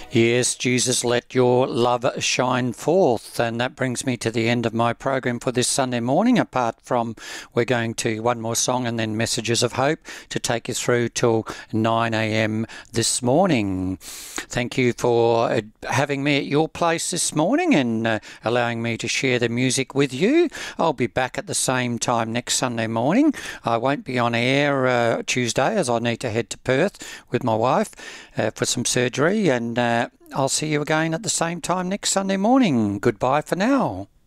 Yes, Jesus, let your love shine forth. And that brings me to the end of my program for this Sunday morning, apart from we're going to one more song and then messages of hope to take you through till 9 a.m. this morning. Thank you for having me at your place this morning and allowing me to share the music with you. I'll be back at the same time next Sunday morning. I won't be on air Tuesday as I need to head to Perth with my wife for some surgery, and I'll see you again at the same time next Sunday morning. Goodbye for now.